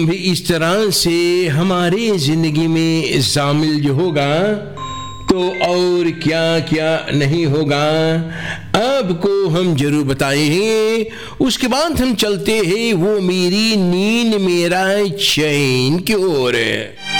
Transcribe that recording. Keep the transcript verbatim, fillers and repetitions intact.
भी इस तरह से हमारे जिंदगी में शामिल जो होगा तो और क्या क्या नहीं होगा, आपको हम जरूर बताएंगे। उसके बाद हम चलते हैं वो मेरी नींद मेरा चैन की ओर।